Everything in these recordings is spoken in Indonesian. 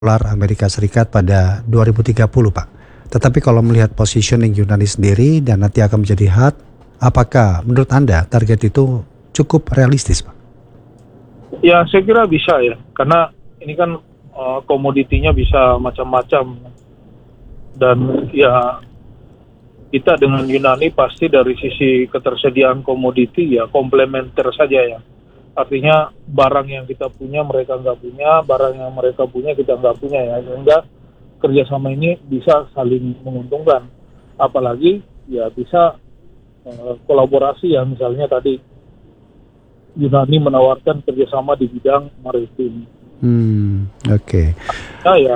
dolar Amerika Serikat pada 2030, Pak. Tetapi kalau melihat positioning Yunani sendiri dan nanti akan menjadi hub, apakah menurut Anda target itu cukup realistis, Pak? Ya, saya kira bisa ya, karena ini kan komoditinya bisa macam-macam, dan ya kita dengan Yunani pasti dari sisi ketersediaan komoditi ya komplementer saja ya. Artinya barang yang kita punya mereka nggak punya, barang yang mereka punya kita nggak punya ya, sehingga kerjasama ini bisa saling menguntungkan. Apalagi ya bisa kolaborasi ya, misalnya tadi Yunani menawarkan kerjasama di bidang maritim. Oke. Nah ya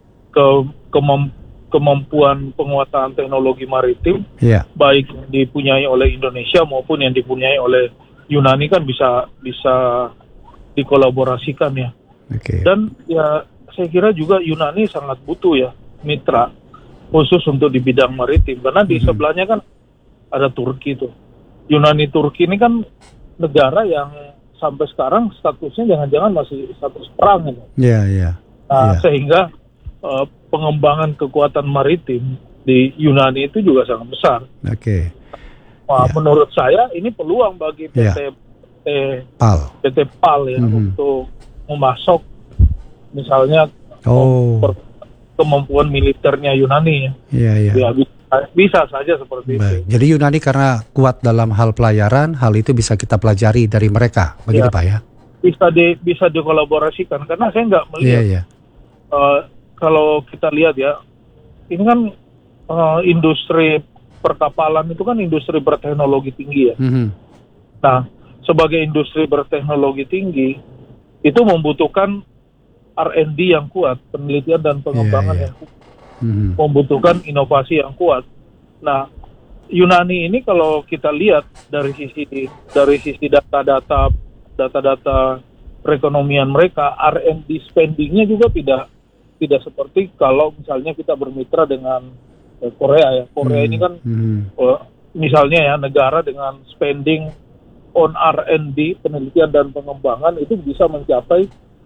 kemampuan penguasaan teknologi maritim, baik yang dipunyai oleh Indonesia maupun yang dipunyai oleh Yunani kan bisa dikolaborasikan ya. Dan ya saya kira juga Yunani sangat butuh ya mitra khusus untuk di bidang maritim, karena di sebelahnya kan ada Turki tuh. Yunani Turki ini kan negara yang sampai sekarang statusnya jangan-jangan masih status perang ya. Sehingga pengembangan kekuatan maritim di Yunani itu juga sangat besar. Menurut saya ini peluang bagi PT PAL ya untuk memasok misalnya kemampuan militernya Yunani ya. Bisa saja seperti itu. Jadi Yunani karena kuat dalam hal pelayaran, hal itu bisa kita pelajari dari mereka, begitu Pak ya? Bisa dikolaborasikan, karena saya nggak melihat. Kalau kita lihat ya, ini kan industri perkapalan itu kan industri berteknologi tinggi ya. Nah, sebagai industri berteknologi tinggi, itu membutuhkan R&D yang kuat, penelitian dan pengembangan yang kuat. Membutuhkan inovasi yang kuat. Nah, Yunani ini kalau kita lihat dari sisi data-data perekonomian mereka, R&D spendingnya juga tidak seperti kalau misalnya kita bermitra dengan Korea ya. Korea ini kan misalnya ya negara dengan spending on R&D, penelitian dan pengembangan itu bisa mencapai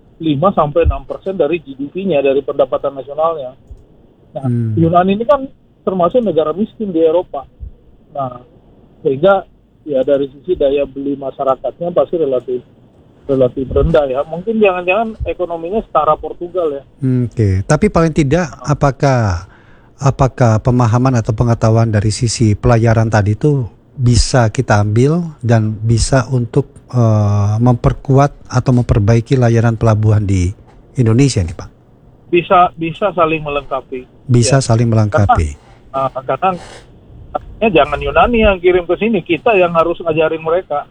5-6% dari GDP-nya, dari pendapatan nasionalnya. Nah, Yunani ini kan termasuk negara miskin di Eropa. Nah, sehingga ya dari sisi daya beli masyarakatnya pasti relatif rendah ya. Mungkin jangan-jangan ekonominya setara Portugal ya. Tapi paling tidak apakah pemahaman atau pengetahuan dari sisi pelayaran tadi itu bisa kita ambil dan bisa untuk memperkuat atau memperbaiki layanan pelabuhan di Indonesia nih Pak? Bisa saling melengkapi. Saling melengkapi. Karena jangan Yunani yang kirim ke sini, kita yang harus ngajarin mereka.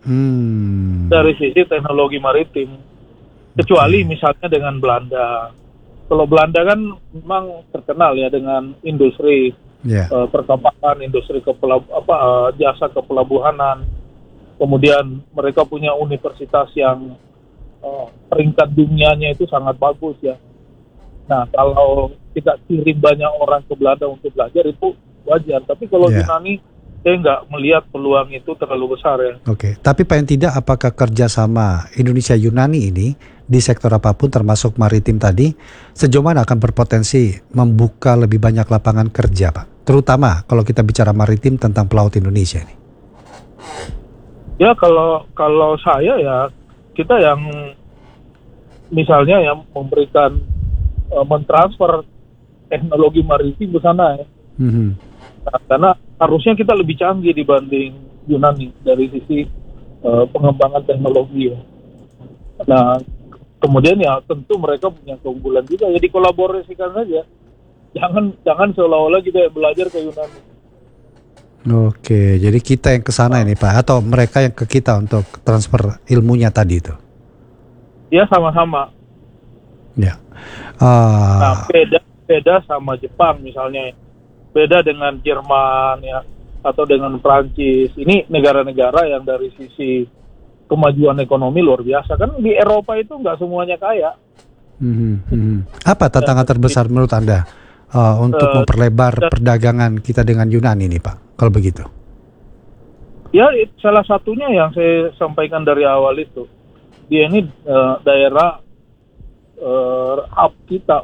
Dari sisi teknologi maritim. Kecuali misalnya dengan Belanda. Kalau Belanda kan memang terkenal ya dengan industri perkapalan, industri jasa kepelabuhanan. Kemudian mereka punya universitas yang peringkat dunianya itu sangat bagus ya. Nah, kalau kita kirim banyak orang ke Belanda untuk belajar itu wajar. Tapi kalau Yunani, saya nggak melihat peluang itu terlalu besar ya. Tapi paling tidak apakah kerjasama Indonesia-Yunani ini di sektor apapun termasuk maritim tadi, sejauh mana akan berpotensi membuka lebih banyak lapangan kerja Pak? Terutama kalau kita bicara maritim tentang pelaut Indonesia ini. Ya kalau saya ya, kita yang misalnya yang memberikan mentransfer teknologi maritim ke sana ya. Nah, karena harusnya kita lebih canggih dibanding Yunani dari sisi pengembangan teknologi ya. Nah, kemudian ya tentu mereka punya keunggulan juga ya, dikolaborasikan saja. Jangan seolah-olah kita belajar ke Yunani. Jadi kita yang ke sana ini Pak, atau mereka yang ke kita untuk transfer ilmunya tadi itu? Ya sama-sama. Nah, beda sama Jepang misalnya, beda dengan Jerman ya, atau dengan Prancis. Ini negara-negara yang dari sisi kemajuan ekonomi luar biasa. Kan di Eropa itu nggak semuanya kaya. Apa tantangan terbesar menurut Anda untuk memperlebar perdagangan kita dengan Yunani ini Pak, kalau begitu? Ya, salah satunya yang saya sampaikan dari awal itu, dia ini daerah hub kita